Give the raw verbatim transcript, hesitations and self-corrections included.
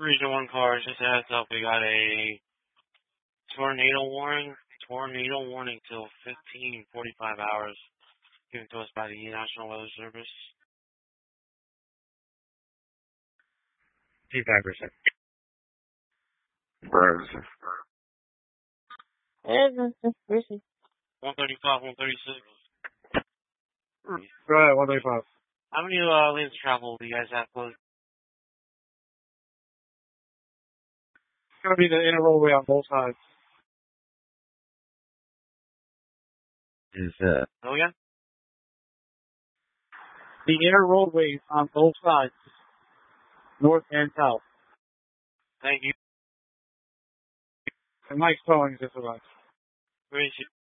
Region one cars, just a heads up, we got a tornado warning. Tornado warning till fifteen forty-five hours, given to us by the National Weather Service. fifty-five percent. one thirty-five, one thirty-six. Go ahead, one thirty-five. How many uh, lanes of travel do you guys have closed? It's going to be the inner roadway on both sides. Is uh Oh, yeah? The inner roadways on both sides, north and south. Thank you. And Mike's towing just arrived. Where is he?